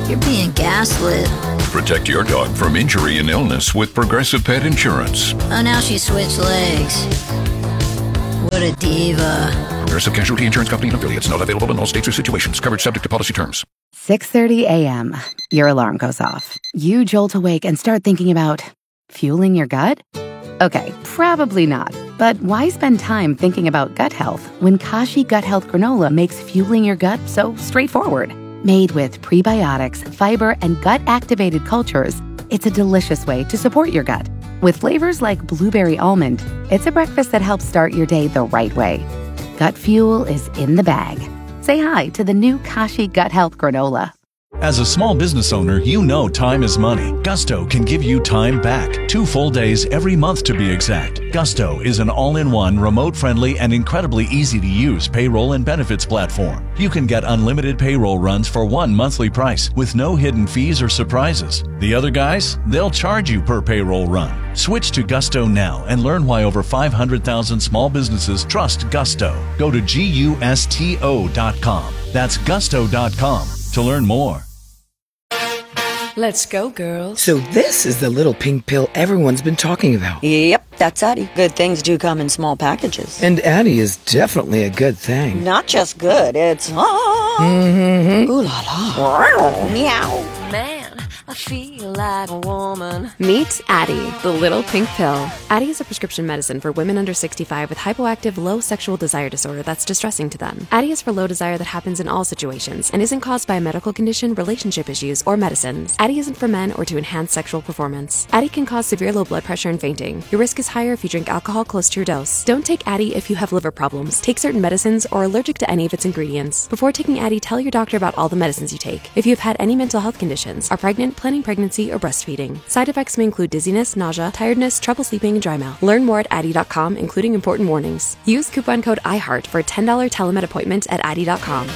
You're being gaslit. Protect your dog from injury and illness with Progressive Pet Insurance. Oh, now she switched legs. What a diva. Progressive Casualty Insurance Company and affiliates. Not available in all states or situations. Coverage subject to policy terms. 6:30 a.m. Your alarm goes off. You jolt awake and start thinking about fueling your gut? Okay, probably not. But why spend time thinking about gut health when Kashi Gut Health Granola makes fueling your gut so straightforward? Made with prebiotics, fiber, and gut-activated cultures, it's a delicious way to support your gut. With flavors like blueberry almond, it's a breakfast that helps start your day the right way. Gut fuel is in the bag. Say hi to the new Kashi Gut Health Granola. As a small business owner, you know time is money. Gusto can give you time back. 2 full days every month to be exact. Gusto is an all-in-one, remote-friendly, and incredibly easy-to-use payroll and benefits platform. You can get unlimited payroll runs for one monthly price with no hidden fees or surprises. The other guys, they'll charge you per payroll run. Switch to Gusto now and learn why over 500,000 small businesses trust Gusto. Go to GUSTO.com. That's Gusto.com to learn more. Let's go, girls. So this is the little pink pill everyone's been talking about. Yep, that's Addie. Good things do come in small packages. And Addie is definitely a good thing. Not just good, it's... Mm-hmm. Ooh la la. Meow. Man, I feel like a woman. Meet Addie, the little pink pill. Addie is a prescription medicine for women under 65 with hypoactive low sexual desire disorder that's distressing to them. Addie is for low desire that happens in all situations and isn't caused by a medical condition, relationship issues, or medicines. Addie isn't for men or to enhance sexual performance. Addie can cause severe low blood pressure and fainting. Your risk is higher if you drink alcohol close to your dose. Don't take Addie if you have liver problems, take certain medicines, or are allergic to any of its ingredients. Before taking Addie, tell your doctor about all the medicines you take. If you have had any mental health conditions, are pregnant, planning pregnancy, or breastfeeding. Side effects may include dizziness, nausea, tiredness, trouble sleeping, and dry mouth. Learn more at Addie.com, including important warnings. Use coupon code IHEART for a $10 telemed appointment at Addie.com.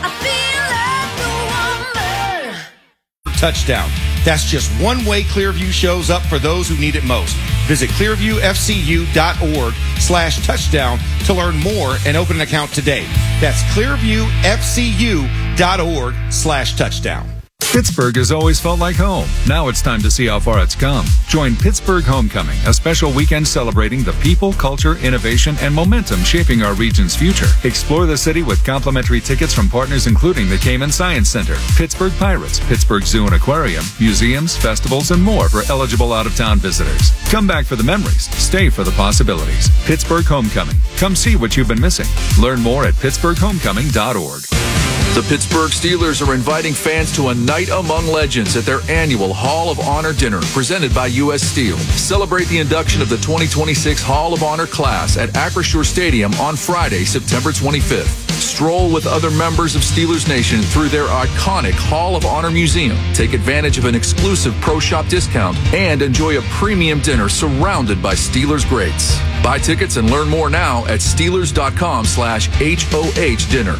Touchdown. That's just one way Clearview shows up for those who need it most. Visit clearviewfcu.org/touchdown to learn more and open an account today. That's clearviewfcu.org/touchdown. Pittsburgh has always felt like home. Now it's time to see how far it's come. Join Pittsburgh Homecoming, a special weekend celebrating the people, culture, innovation, and momentum shaping our region's future. Explore the city with complimentary tickets from partners including the Cayman Science Center, Pittsburgh Pirates, Pittsburgh Zoo and Aquarium, museums, festivals, and more for eligible out-of-town visitors. Come back for the memories. Stay for the possibilities. Pittsburgh Homecoming. Come see what you've been missing. Learn more at pittsburghhomecoming.org. The Pittsburgh Steelers are inviting fans to a night among legends at their annual Hall of Honor dinner presented by U.S. Steel. Celebrate the induction of the 2026 Hall of Honor class at Acrisure Stadium on Friday, September 25th. Stroll with other members of Steelers Nation through their iconic Hall of Honor Museum. Take advantage of an exclusive Pro Shop discount and enjoy a premium dinner surrounded by Steelers greats. Buy tickets and learn more now at Steelers.com/HOH dinner.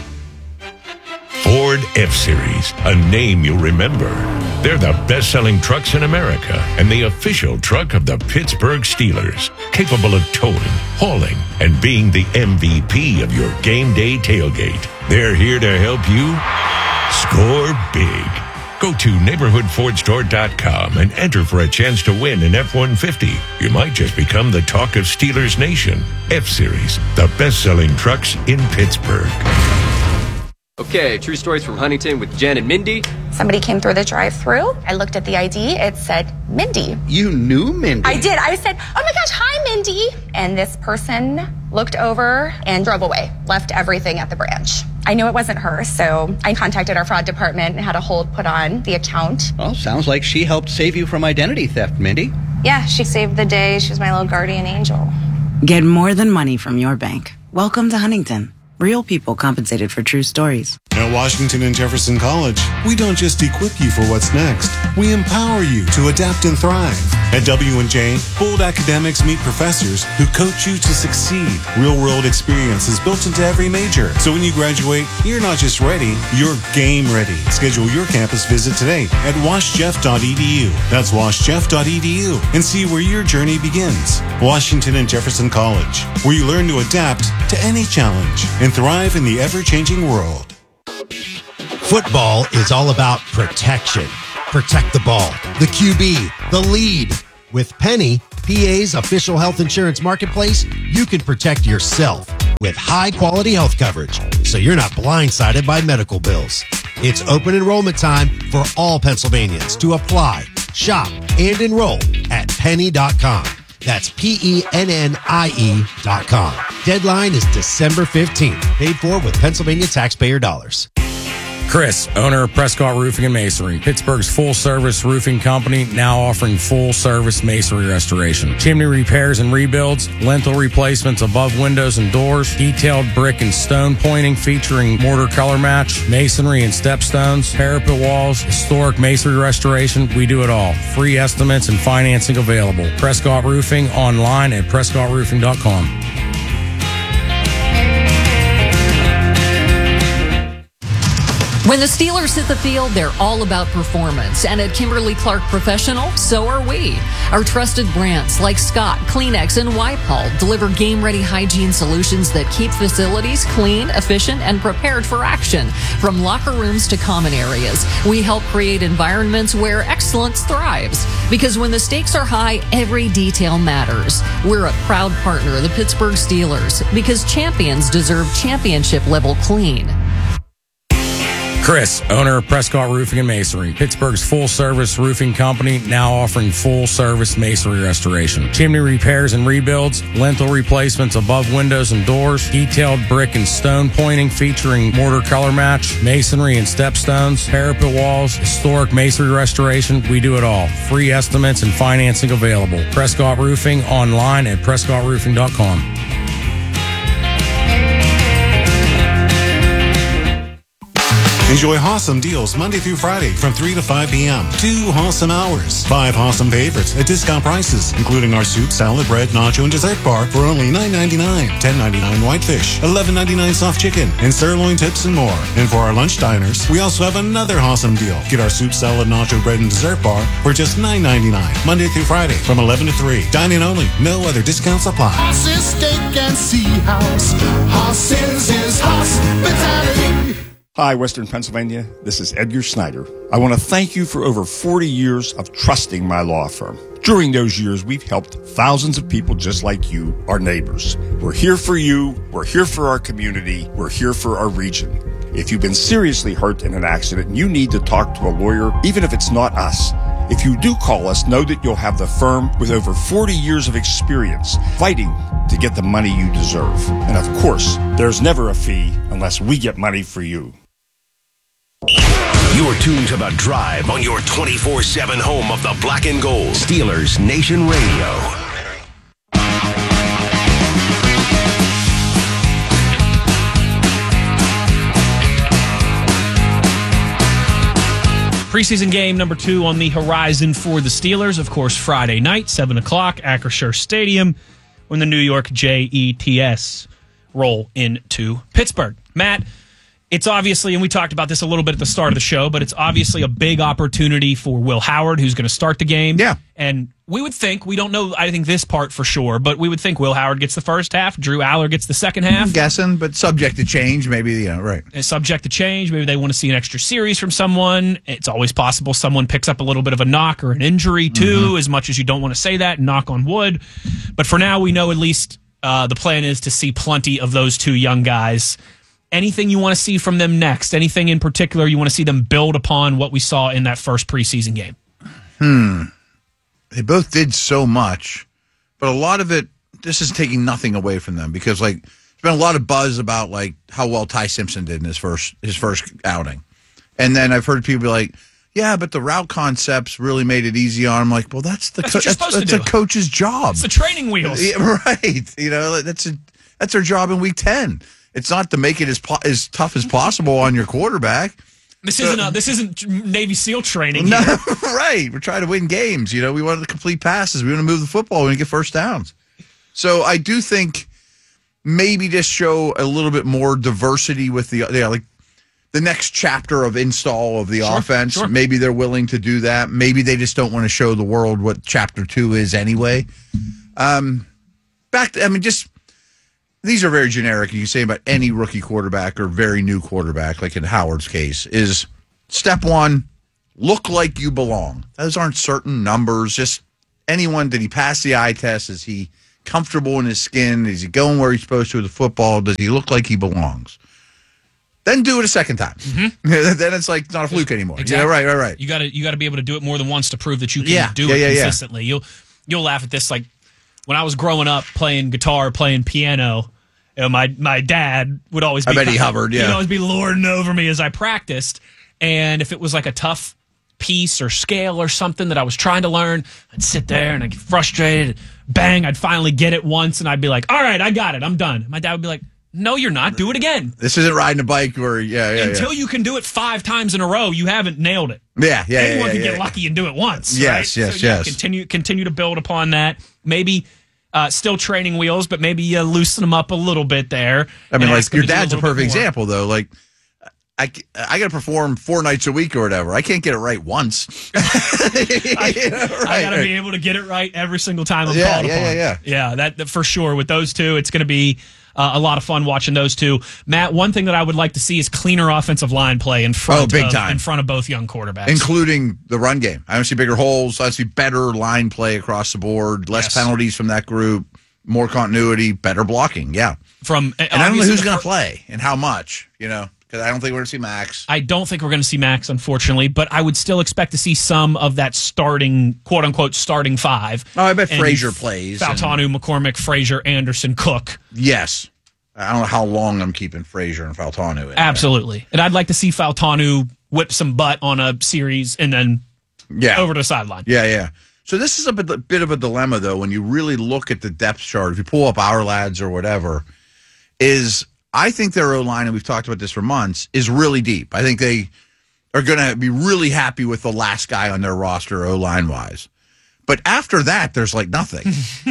Ford F-Series, a name you'll remember. They're the best-selling trucks in America and the official truck of the Pittsburgh Steelers, capable of towing, hauling, and being the MVP of your game day tailgate. They're here to help you score big. Go to neighborhoodfordstore.com and enter for a chance to win an F-150. You might just become the talk of Steelers Nation. F-Series, the best-selling trucks in Pittsburgh. Okay, true stories from Huntington with Jen and Mindy. Somebody came through the drive-thru. I looked at the ID. It said Mindy. You knew Mindy? I did. I said, oh my gosh, hi, Mindy. And this person looked over and drove away, left everything at the branch. I knew it wasn't her, so I contacted our fraud department and had a hold put on the account. Well, sounds like she helped save you from identity theft, Mindy. Yeah, she saved the day. She was my little guardian angel. Get more than money from your bank. Welcome to Huntington. Real people compensated for true stories. At Washington and Jefferson College, we don't just equip you for what's next. We empower you to adapt and thrive. At W&J, bold academics meet professors who coach you to succeed. Real-world experience is built into every major. So when you graduate, you're not just ready, you're game ready. Schedule your campus visit today at washjeff.edu. That's washjeff.edu and see where your journey begins. Washington and Jefferson College, where you learn to adapt to any challenge and thrive in the ever-changing world. Football is all about protection. Protect the ball, the QB, the lead. With Penny, PA's official health insurance marketplace, you can protect yourself with high-quality health coverage, so you're not blindsided by medical bills. It's open enrollment time for all Pennsylvanians to apply, shop, and enroll at penny.com. That's PENNIE.com. Deadline is December 15th. Paid for with Pennsylvania taxpayer dollars. Chris, owner of Prescott Roofing and Masonry, Pittsburgh's full-service roofing company, now offering full-service masonry restoration, chimney repairs and rebuilds, lintel replacements above windows and doors, detailed brick and stone pointing featuring mortar color match, masonry and stepstones, parapet walls, historic masonry restoration. We do it all. Free estimates and financing available. Prescott Roofing online at prescottroofing.com. When the Steelers hit the field, they're all about performance. And at Kimberly-Clark Professional, so are we. Our trusted brands like Scott, Kleenex, and Wipe-All deliver game-ready hygiene solutions that keep facilities clean, efficient, and prepared for action. From locker rooms to common areas, we help create environments where excellence thrives. Because when the stakes are high, every detail matters. We're a proud partner of the Pittsburgh Steelers because champions deserve championship-level clean. Chris, owner of Prescott Roofing and Masonry, Pittsburgh's full-service roofing company, now offering full-service masonry restoration, chimney repairs and rebuilds, lintel replacements above windows and doors, detailed brick and stone pointing featuring mortar color match, masonry and stepstones, parapet walls, historic masonry restoration. We do it all. Free estimates and financing available. Prescott Roofing online at prescottroofing.com. Enjoy awesome deals Monday through Friday from 3 to 5 p.m. 2 awesome hours. 5 awesome favorites at discount prices, including our soup, salad, bread, nacho, and dessert bar for only $9.99. $10.99 whitefish, $11.99 soft chicken, and sirloin tips and more. And for our lunch diners, we also have another awesome deal. Get our soup, salad, nacho, bread, and dessert bar for just $9.99. Monday through Friday from 11 to 3. Dine-in only. No other discounts apply. Horses, steak, and sea house. Horses is hospitality. Hi, Western Pennsylvania. This is Edgar Snyder. I want to thank you for over 40 years of trusting my law firm. During those years, we've helped thousands of people just like you, our neighbors. We're here for you. We're here for our community. We're here for our region. If you've been seriously hurt in an accident and you need to talk to a lawyer, even if it's not us, if you do call us, know that you'll have the firm with over 40 years of experience fighting to get the money you deserve. And of course, there's never a fee unless we get money for you. You're tuned to The Drive on your 24/7 home of the black and gold. Steelers Nation Radio. Preseason game number 2 on the horizon for the Steelers. Of course, Friday night, 7 o'clock, Acrisure Stadium, when the New York Jets roll into Pittsburgh. Matt, it's obviously, and we talked about this a little bit at the start of the show, but it's obviously a big opportunity for Will Howard, who's going to start the game. Yeah. And we would think, we don't know, I think this part for sure, but we would think Will Howard gets the first half, Drew Aller gets the second half. I'm guessing, but subject to change, maybe, right. Subject to change. Maybe they want to see an extra series from someone. It's always possible someone picks up a little bit of a knock or an injury, too, as much as you don't want to say that, knock on wood. But for now, we know at least the plan is to see plenty of those two young guys. Anything you want to see from them next? Anything in particular you want to see them build upon what we saw in that first preseason game? They both did so much, but a lot of it, this is taking nothing away from them because, there's been a lot of buzz about, how well Ty Simpson did in his first outing. And then I've heard people be like, yeah, but the route concepts really made it easy on him. Like, well, that's a coach's job. It's the training wheels. Yeah, right. That's their job in week 10. It's not to make it as tough as possible on your quarterback. This isn't Navy SEAL training. No, right. We're trying to win games. We want to complete passes. We want to move the football. We want to get first downs. So I do think maybe just show a little bit more diversity with the next chapter of install of the offense. Sure. Maybe they're willing to do that. Maybe they just don't want to show the world what chapter 2 is anyway. these are very generic. You can say about any rookie quarterback or very new quarterback, like in Howard's case, is step one, look like you belong. Those aren't certain numbers. Just anyone, did he pass the eye test? Is he comfortable in his skin? Is he going where he's supposed to with the football? Does he look like he belongs? Then do it a second time. Mm-hmm. Then it's like not a fluke anymore. Exactly. Yeah, right. You got to be able to do it more than once to prove that you can do it consistently. You'll laugh at this. Like when I was growing up playing guitar, playing piano, my dad would always be. I bet he hovered. Yeah, he'd always be lording over me as I practiced. And if it was like a tough piece or scale or something that I was trying to learn, I'd sit there and I'd get frustrated. Bang! I'd finally get it once, and I'd be like, "All right, I got it. I'm done." My dad would be like, "No, you're not. Do it again. This isn't riding a bike where, Until you can do it 5 times in a row, you haven't nailed it. Anyone can get lucky and do it once. Yes, right? yes. Continue to build upon that. Maybe still training wheels, but maybe you loosen them up a little bit there. I mean, like your dad's a perfect example, though. Like, I got to perform 4 nights a week or whatever. I can't get it right once. I got to be able to get it right every single time I'm called upon. Yeah, that for sure. With those two, it's going to be a lot of fun watching those two. Matt, one thing that I would like to see is cleaner offensive line play in front of both young quarterbacks, including the run game. I want to see bigger holes. I want to see better line play across the board. Less penalties from that group. More continuity. Better blocking. Yeah. And I don't know who's going to play and how much. Because I don't think we're going to see Max. I don't think we're going to see Max, unfortunately, but I would still expect to see some of that starting, quote-unquote, starting 5. Oh, I bet Frazier plays. Faltanu, McCormick, Frazier, Anderson, Cook. Yes. I don't know how long I'm keeping Frazier and Faltanu in. Absolutely. And I'd like to see Faltanu whip some butt on a series and then over to the sideline. Yeah. So this is a bit of a dilemma, though, when you really look at the depth chart. If you pull up our lads or whatever, I think their O-line, and we've talked about this for months, is really deep. I think they are going to be really happy with the last guy on their roster O-line-wise. But after that, there's like nothing.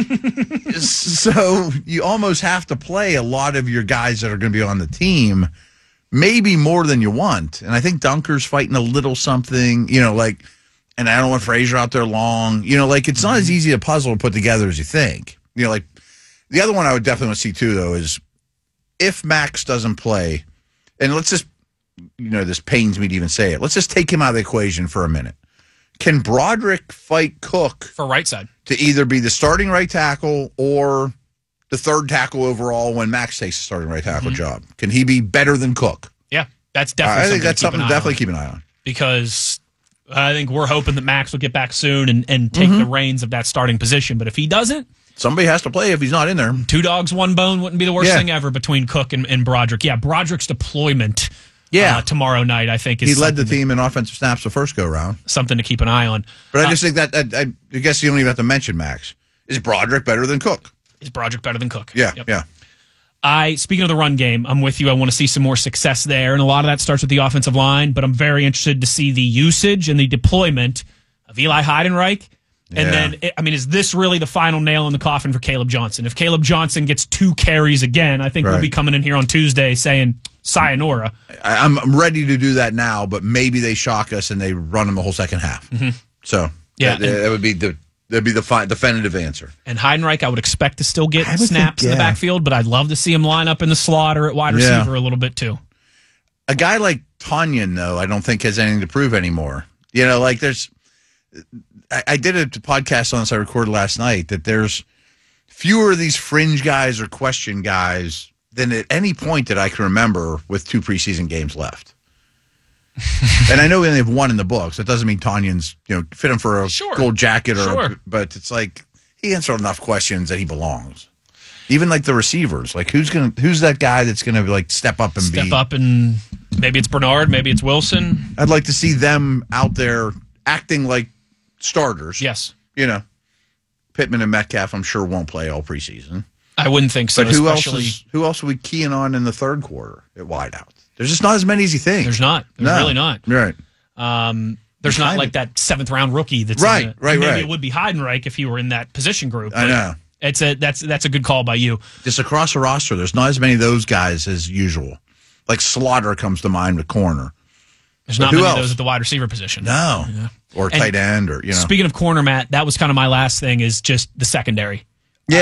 So you almost have to play a lot of your guys that are going to be on the team, maybe more than you want. And I think Dunker's fighting a little something, and I don't want Frazier out there long. It's not as easy a puzzle to put together as you think. The other one I would definitely want to see, too, though, is if Max doesn't play, and let's just, this pains me to even say it, let's just take him out of the equation for a minute. Can Broderick fight Cook for right side to either be the starting right tackle or the third tackle overall when Max takes the starting right tackle job? Can he be better than Cook? Yeah, that's definitely. I think that's something to definitely keep an eye on, because I think we're hoping that Max will get back soon and take the reins of that starting position. But if he doesn't, somebody has to play if he's not in there. 2 dogs, 1 bone wouldn't be the worst thing ever between Cook and Broderick. Yeah, Broderick's deployment tomorrow night, I think, is he led the team in offensive snaps the first go-round. Something to keep an eye on. But I just think that, I guess you don't even have to mention Max. Is Broderick better than Cook? Is Broderick better than Cook? Yeah. Speaking of the run game, I'm with you. I want to see some more success there, and a lot of that starts with the offensive line, but I'm very interested to see the usage and the deployment of Eli Heidenreich. And then, is this really the final nail in the coffin for Caleb Johnson? If Caleb Johnson gets 2 carries again, I think we'll be coming in here on Tuesday saying sayonara. I'm ready to do that now, but maybe they shock us and they run him the whole second half. Mm-hmm. So that would be the definitive answer. And Heidenreich, I would expect to still get snaps in the backfield, but I'd love to see him line up in the slot or at wide receiver a little bit too. A guy like Tonyan, though, I don't think has anything to prove anymore. There's. I did a podcast on this I recorded last night that there's fewer of these fringe guys or question guys than at any point that I can remember with 2 preseason games left. And I know we only have 1 in the books. That doesn't mean Tonyan's, fit him for a gold jacket but it's like he answered enough questions that he belongs. Even like the receivers, like who's that guy that's gonna like step up and maybe it's Bernard, maybe it's Wilson. I'd like to see them out there acting like starters. Yes. Pittman and Metcalf, I'm sure, won't play all preseason. I wouldn't think so. But who else are we keying on in the third quarter at wideout? There's just not as many as you think. There's not. There's really not. Right. There's not like that 7th round rookie that's right. Maybe it would be Heidenreich if he were in that position group. I know. That's a good call by you. Just across the roster, there's not as many of those guys as usual. Like Slaughter comes to mind with corner. There's not many of those at the wide receiver position. No. Yeah. Or tight end, or Speaking of corner, Matt, that was kind of my last thing, is just the secondary. Yeah.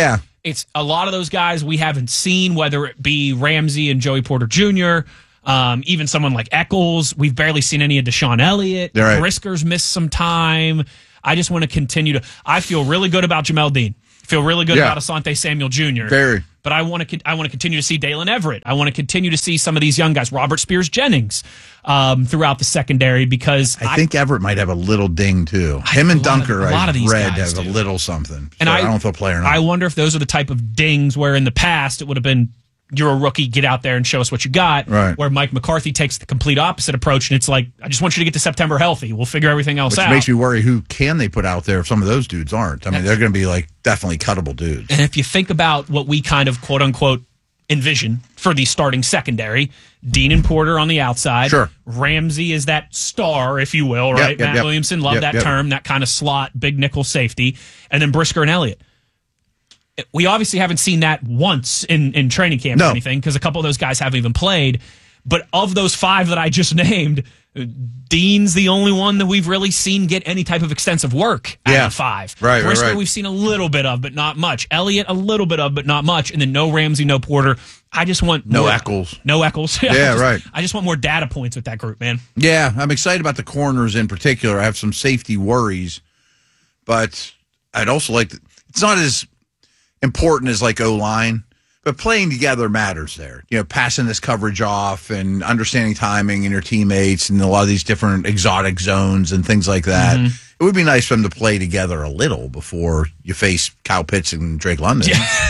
It's a lot of those guys we haven't seen, whether it be Ramsey and Joey Porter Jr., even someone like Eccles. We've barely seen any of Deshaun Elliott. Right. Brisker's missed some time. I just want to continue to. I feel really good about Jamel Dean. Feel really good about Asante Samuel Jr. Very. But I want to continue to see Dalen Everett. I want to continue to see some of these young guys, Robert Spears-Jennings, throughout the secondary, because I think Everett might have a little ding too. Him and Dunker, I've read, have a little something. And so I don't know if they'll play or not. I wonder if those are the type of dings where in the past it would have been, you're a rookie, get out there and show us what you got. Right. Where Mike McCarthy takes the complete opposite approach, and it's like, I just want you to get to September healthy. We'll figure everything else out. Which makes me worry, who can they put out there if some of those dudes aren't? I mean, they're going to be like definitely cuttable dudes. And if you think about what we kind of quote unquote envision for the starting secondary, Dean and Porter on the outside. Sure. Ramsey is that star, if you will, right? Matt Williamson, love that term, that kind of slot, big nickel safety. And then Brisker and Elliott. We obviously haven't seen that once in training camp or anything, because a couple of those guys haven't even played. But of those five that I just named, Dean's the only one that we've really seen get any type of extensive work out of five. Right, Brisker we've seen a little bit of, but not much. Elliott, a little bit of, but not much. And then no Ramsey, no Porter. I just want No more, Eccles. No Eccles. Right. I just want more data points with that group, man. Yeah, I'm excited about the corners in particular. I have some safety worries, but I'd also like it's not as important as like O-line, but playing together matters there. You know, passing this coverage off and understanding timing and your teammates and a lot of these different exotic zones and things like that. Mm-hmm. It would be nice for them to play together a little before you face Kyle Pitts and Drake London.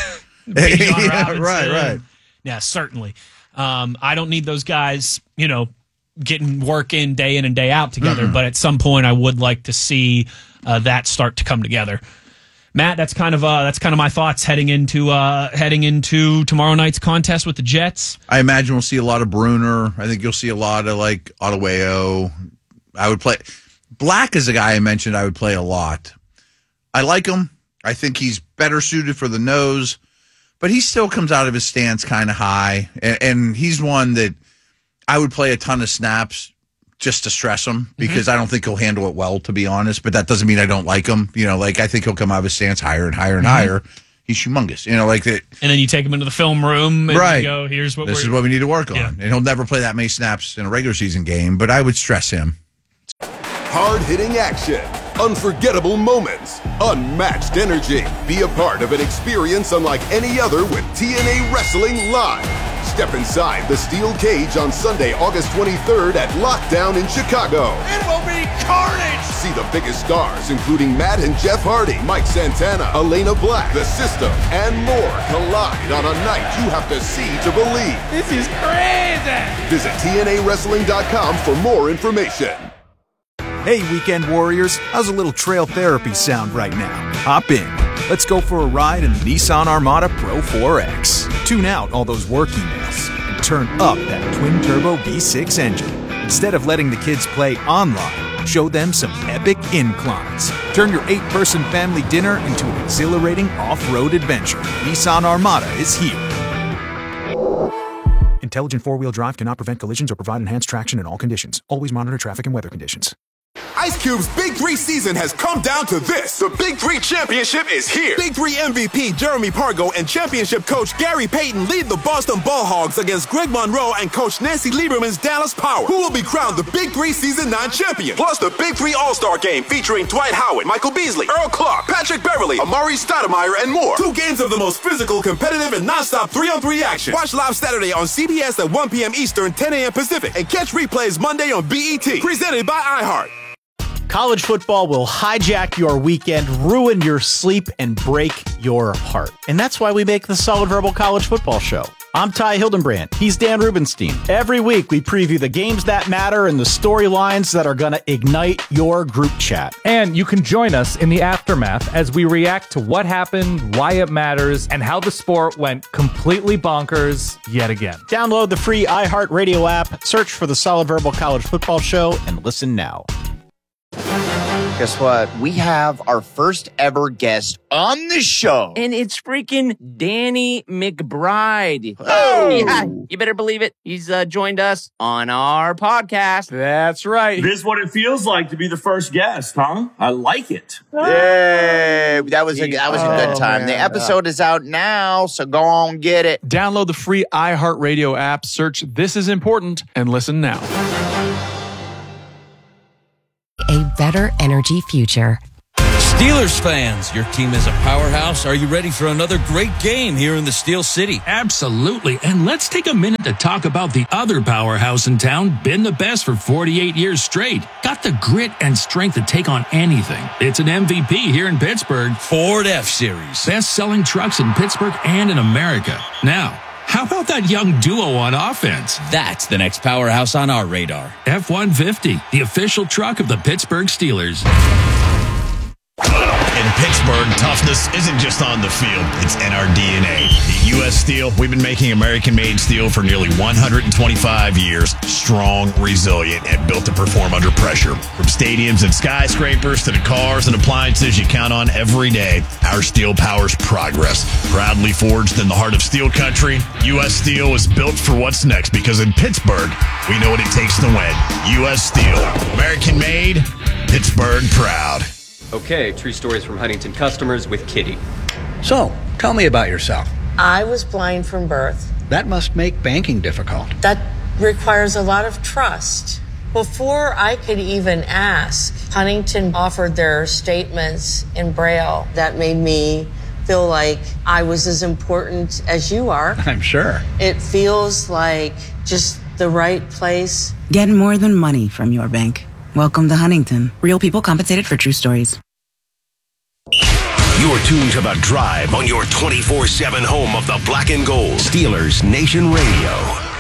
Right. Yeah, certainly. I don't need those guys, getting work in and day out together, but at some point I would like to see that start to come together. Matt, that's kind of my thoughts heading into tomorrow night's contest with the Jets. I imagine we'll see a lot of Bruner. I think you'll see a lot of like Ottaweo. I would play Black is a guy I mentioned I would play a lot. I like him. I think he's better suited for the nose, but he still comes out of his stance kind of high, and he's one that I would play a ton of snaps just to stress him, because I don't think he'll handle it well, to be honest. But that doesn't mean I don't like him. I think he'll come out of his stance higher and higher and higher. He's humongous. Like that. And then you take him into the film room and you go, this is what we need to work on. And he'll never play that many snaps in a regular season game, but I would stress him. Hard-hitting action, unforgettable moments, unmatched energy. Be a part of an experience unlike any other with TNA Wrestling Live. Step inside the steel cage on Sunday, August 23rd at Lockdown in Chicago. It will be carnage! See the biggest stars, including Matt and Jeff Hardy, Mike Santana, Elena Black, The System, and more collide on a night you have to see to believe. This is crazy! Visit TNAWrestling.com for more information. Hey, Weekend Warriors, how's a little trail therapy sound right now? Hop in. Let's go for a ride in the Nissan Armada Pro 4X. Tune out all those work emails and turn up that twin-turbo V6 engine. Instead of letting the kids play online, show them some epic inclines. Turn your 8-person family dinner into an exhilarating off-road adventure. Nissan Armada is here. Intelligent four-wheel drive cannot prevent collisions or provide enhanced traction in all conditions. Always monitor traffic and weather conditions. Ice Cube's Big 3 season has come down to this. The Big 3 Championship is here. Big 3 MVP Jeremy Pargo and championship coach Gary Payton lead the Boston Ball Hogs against Greg Monroe and coach Nancy Lieberman's Dallas Power, who will be crowned the Big 3 Season 9 champion. Plus the Big 3 All-Star Game featuring Dwight Howard, Michael Beasley, Earl Clark, Patrick Beverly, Amari Stoudemire, and more. 2 games of the most physical, competitive, and non-stop 3-on-3 action. Watch live Saturday on CBS at 1 p.m. Eastern, 10 a.m. Pacific, and catch replays Monday on BET. Presented by iHeart. College football will hijack your weekend, ruin your sleep, and break your heart. And that's why we make the Solid Verbal College Football Show. I'm Ty Hildenbrand. He's Dan Rubenstein. Every week, we preview the games that matter and the storylines that are going to ignite your group chat. And you can join us in the aftermath as we react to what happened, why it matters, and how the sport went completely bonkers yet again. Download the free iHeartRadio app, search for the Solid Verbal College Football Show, and listen now. Guess what? We have our first ever guest on the show. And it's freaking Danny McBride. Oh! Yeah, you better believe it. He's joined us on our podcast. That's right. This is what it feels like to be the first guest, huh? I like it. Yay! That was a good time. Man. The episode is out now, so go on get it. Download the free iHeartRadio app, search This Is Important, and listen now. A better energy future. Steelers fans, your team is a powerhouse. Are you ready for another great game here in the Steel City? Absolutely. And let's take a minute to talk about the other powerhouse in town, been the best for 48 years straight. Got the grit and strength to take on anything. It's an MVP here in Pittsburgh. Ford F-Series. Best-selling trucks in Pittsburgh and in America. Now, how about that young duo on offense? That's the next powerhouse on our radar. F-150, the official truck of the Pittsburgh Steelers. In Pittsburgh, toughness isn't just on the field, it's in our DNA. At U.S. Steel, we've been making American-made steel for nearly 125 years, strong, resilient, and built to perform under pressure. From stadiums and skyscrapers to the cars and appliances you count on every day, our steel powers progress. Proudly forged in the heart of steel country, U.S. Steel is built for what's next because in Pittsburgh, we know what it takes to win. U.S. Steel, American-made, Pittsburgh proud. Okay, true stories from Huntington customers with Kitty. So, tell me about yourself. I was blind from birth. That must make banking difficult. That requires a lot of trust. Before I could even ask, Huntington offered their statements in Braille. That made me feel like I was as important as you are. I'm sure. It feels like just the right place. Get more than money from your bank. Welcome to Huntington. Real people compensated for true stories. You're tuned to The Drive on your 24/7 home of the Black and Gold. Steelers Nation Radio.